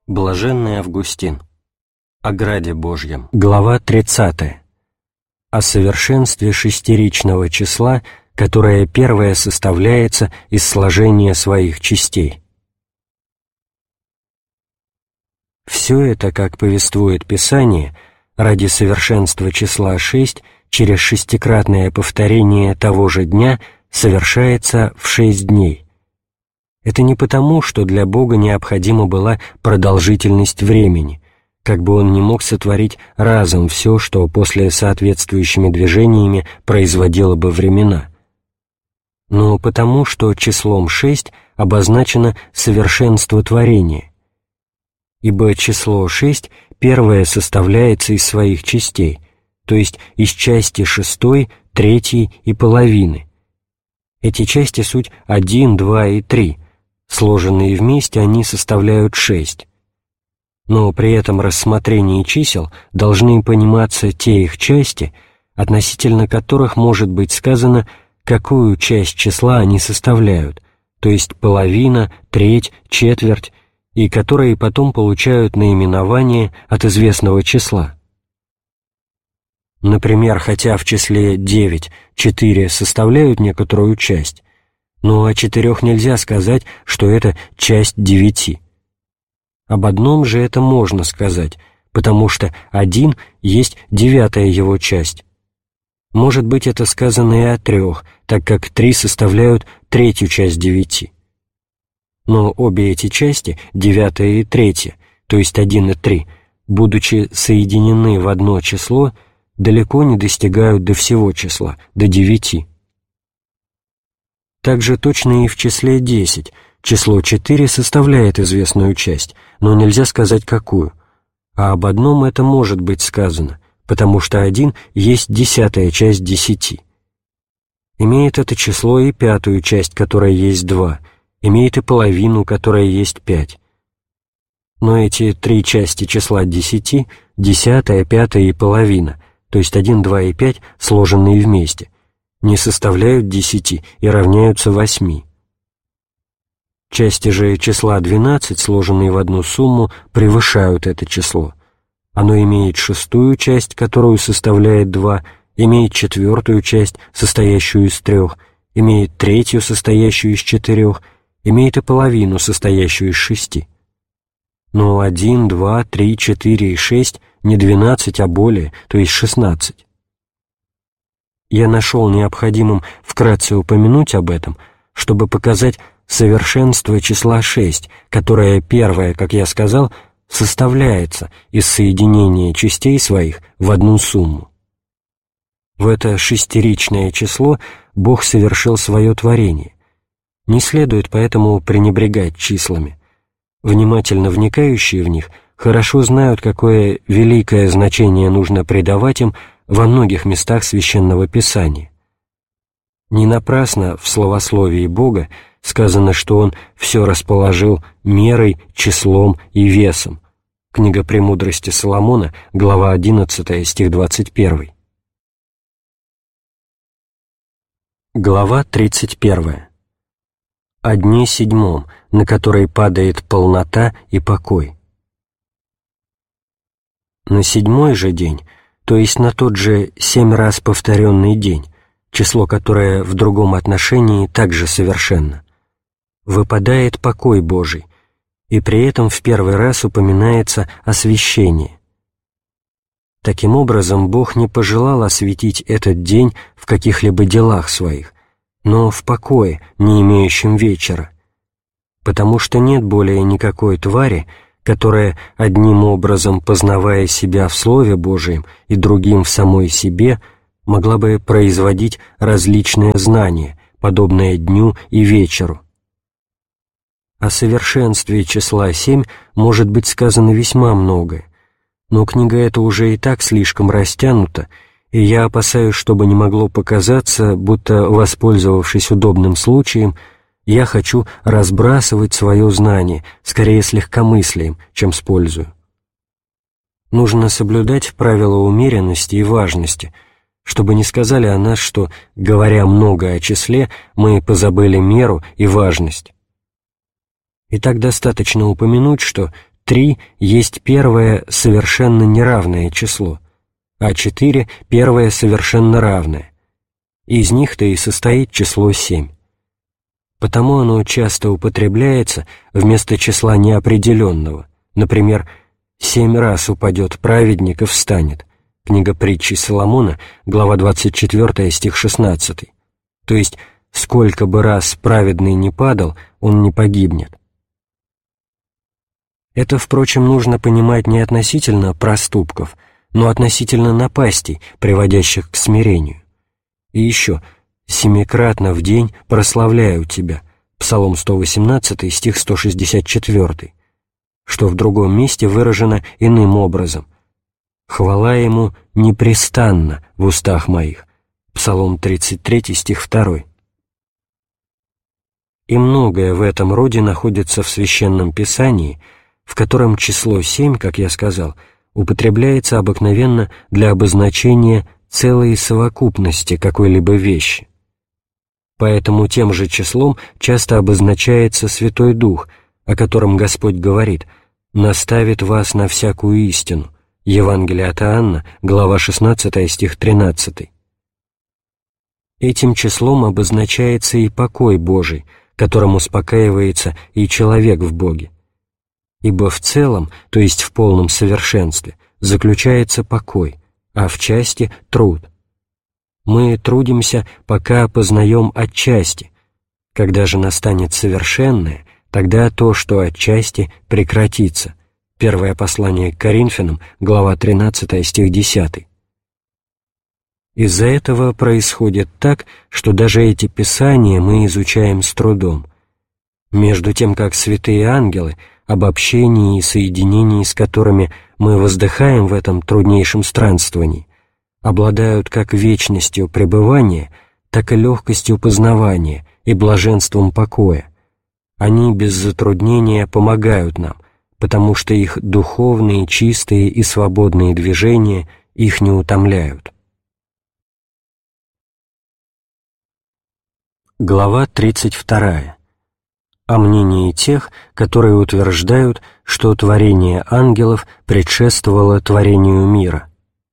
Блаженный Августин. О граде Божьем. Глава 30. О совершенстве шестеричного числа, которое первое составляется из сложения своих частей. Все это, как повествует Писание, ради совершенства числа 6 через шестикратное повторение того же дня совершается в 6 дней. Это не потому, что для Бога необходима была продолжительность времени, как бы Он не мог сотворить разом все, что после соответствующими движениями производило бы времена, но потому, что числом 6 обозначено совершенство творения, ибо число 6 первое составляется из своих частей, то есть из части 6, 3 и половины. Эти части суть 1, 2 и 3, сложенные вместе они составляют 6. Но при этом рассмотрении чисел должны пониматься те их части, относительно которых может быть сказано, какую часть числа они составляют, то есть половина, треть, четверть, и которые потом получают наименование от известного числа. Например, хотя в числе 9 4 составляют некоторую часть, но о 4 нельзя сказать, что это часть 9. Об одном же это можно сказать, потому что 1 есть 9-я его часть. Может быть, это сказано и о 3, так как 3 составляют 3-ю часть 9. Но обе эти части, 9-я и 3-я, то есть 1 и 3, будучи соединены в одно число, далеко не достигают до всего числа, до 9. Также точно и в числе 10. Число 4 составляет известную часть, но нельзя сказать какую. А об одном это может быть сказано, потому что 1 есть 10-я часть 10. Имеет это число и 5-ю часть, которая есть 2, имеет и половину, которая есть 5. Но эти 3 части числа 10, 10-я, 5-я и половина, то есть 1, 2 и 5, сложенные вместе, не составляют 10 и равняются 8. Части же числа 12, сложенные в одну сумму, превышают это число. Оно имеет 6-ю часть, которую составляет 2, имеет 4-ю часть, состоящую из 3, имеет 3-ю, состоящую из 4, имеет и половину, состоящую из 6. Но 1, 2, 3, 4 и 6 не 12, а более, то есть 16. Я нашел необходимым вкратце упомянуть об этом, чтобы показать совершенство числа 6, которое первое, как я сказал, составляется из соединения частей своих в одну сумму. В это шестеричное число Бог совершил свое творение. Не следует поэтому пренебрегать числами. Внимательно вникающие в них хорошо знают, какое великое значение нужно придавать им во многих местах Священного Писания. Не напрасно в словословии Бога сказано, что Он все расположил мерой, числом и весом. Книга «Премудрости Соломона», глава 11, стих 21. Глава 31. О дне седьмом, на который падает полнота и покой. На 7-й же день, то есть на тот же 7 раз повторенный день, число которое в другом отношении также совершенно, выпадает покой Божий, и при этом в первый раз упоминается освящение. Таким образом, Бог не пожелал осветить этот день в каких-либо делах своих, но в покое, не имеющем вечера, потому что нет более никакой твари, которая, одним образом познавая себя в Слове Божием и другим в самой себе, могла бы производить различные знания, подобные дню и вечеру. О совершенстве числа 7 может быть сказано весьма многое, но книга эта уже и так слишком растянута, и я опасаюсь, чтобы не могло показаться, будто, воспользовавшись удобным случаем, я хочу разбрасывать свое знание, скорее с легкомыслием, чем с пользою. Нужно соблюдать правила умеренности и важности, чтобы не сказали о нас, что, говоря много о числе, мы позабыли меру и важность. И так достаточно упомянуть, что 3 есть первое совершенно неравное число, а 4 — первое совершенно равное. Из них-то и состоит число 7. Потому оно часто употребляется вместо числа неопределенного. Например, 7 раз упадет праведник и встанет. Книга притчи Соломона, глава 24, стих 16. То есть, сколько бы раз праведный не падал, он не погибнет. Это, впрочем, нужно понимать не относительно проступков, но относительно напастей, приводящих к смирению. И еще: «Семикратно в день прославляю Тебя» Псалом 118, стих 164, что в другом месте выражено иным образом: «Хвала Ему непрестанно в устах моих» Псалом 33, стих 2. И многое в этом роде находится в Священном Писании, в котором число 7, как я сказал, употребляется обыкновенно для обозначения целой совокупности какой-либо вещи. Поэтому тем же числом часто обозначается Святой Дух, о котором Господь говорит: «наставит вас на всякую истину» Евангелие от Иоанна, глава 16, стих 13. Этим числом обозначается и покой Божий, которым успокаивается и человек в Боге. Ибо в целом, то есть в полном совершенстве, заключается покой, а в части — труд. Мы трудимся, пока познаем отчасти. Когда же настанет совершенное, тогда то, что отчасти, прекратится. Первое послание к Коринфянам, глава 13, стих 10. Из-за этого происходит так, что даже эти писания мы изучаем с трудом, между тем как святые ангелы, об общении и соединении с которыми мы воздыхаем в этом труднейшем странствовании, обладают как вечностью пребывания, так и легкостью познавания и блаженством покоя. Они без затруднения помогают нам, потому что их духовные, чистые и свободные движения их не утомляют. Глава 32. О мнении тех, которые утверждают, что творение ангелов предшествовало творению мира.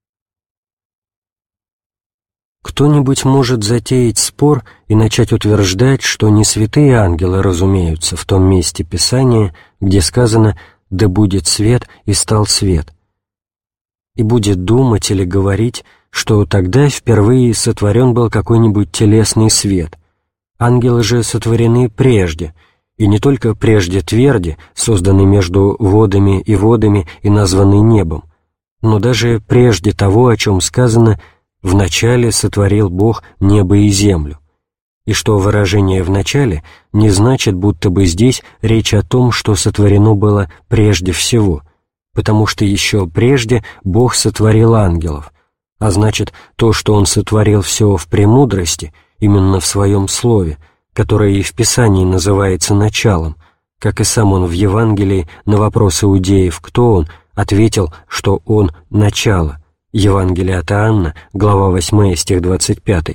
Кто-нибудь может затеять спор и начать утверждать, что не святые ангелы разумеются в том месте Писания, где сказано «да будет свет, и стал свет», и будет думать или говорить, что тогда впервые сотворен был какой-нибудь телесный свет. Ангелы же сотворены прежде, и не только прежде тверди, созданный между водами и названный небом, но даже прежде того, о чем сказано «вначале сотворил Бог небо и землю», и что выражение «вначале» не значит, будто бы здесь речь о том, что сотворено было прежде всего, потому что еще прежде Бог сотворил ангелов, а значит, то, что Он сотворил все в премудрости, именно в Своем Слове, которое и в Писании называется началом, как и сам Он в Евангелии на вопрос иудеев «Кто Он?», ответил, что Он — начало. Евангелие от Иоанна, глава 8, стих 25.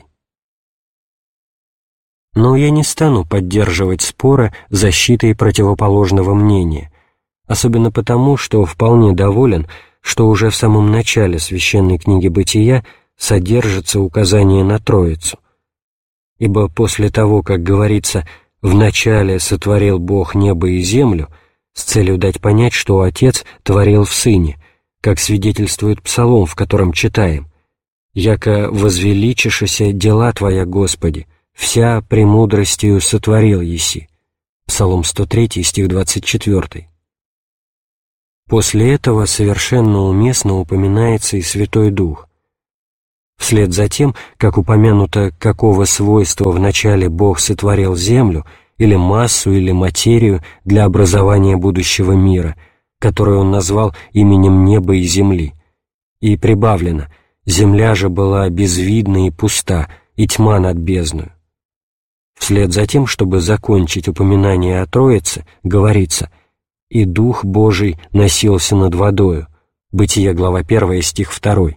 Но я не стану поддерживать спора защитой противоположного мнения, особенно потому, что вполне доволен, что уже в самом начале священной книги «Бытия» содержится указание на Троицу. Ибо после того, как говорится «вначале сотворил Бог небо и землю», с целью дать понять, что Отец творил в Сыне, как свидетельствует Псалом, в котором читаем «Яко возвеличишися дела Твоя, Господи, вся премудростью сотворил еси». Псалом 103, стих 24. После этого совершенно уместно упоминается и Святой Дух. Вслед за тем, как упомянуто, какого свойства вначале Бог сотворил землю, или массу, или материю для образования будущего мира, которую Он назвал именем неба и земли, и прибавлено «земля же была безвидна и пуста, и тьма над бездною». Вслед за тем, чтобы закончить упоминание о Троице, говорится «и Дух Божий носился над водою» Бытие, глава 1, стих 2.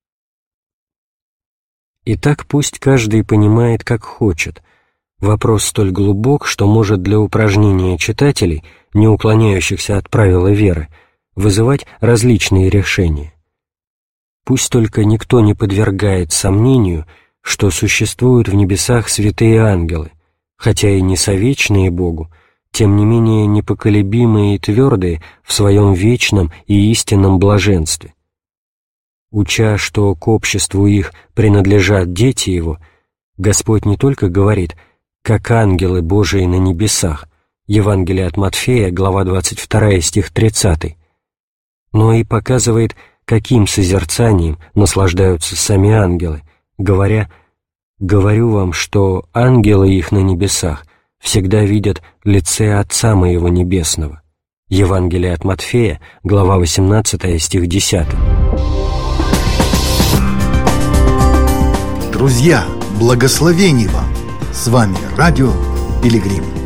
Итак, пусть каждый понимает, как хочет. Вопрос столь глубок, что может для упражнения читателей, не уклоняющихся от правила веры, вызывать различные решения. Пусть только никто не подвергает сомнению, что существуют в небесах святые ангелы, хотя и не совечные Богу, тем не менее непоколебимые и твердые в своем вечном и истинном блаженстве. Уча, что к обществу их принадлежат дети Его, Господь не только говорит «как ангелы Божии на небесах», Евангелие от Матфея, глава 22, стих 30, но и показывает, каким созерцанием наслаждаются сами ангелы, говоря «говорю вам, что ангелы их на небесах всегда видят лице Отца Моего Небесного». Евангелие от Матфея, глава 18, стих 10. Друзья, благословений вам! С вами Радио Пилигрим.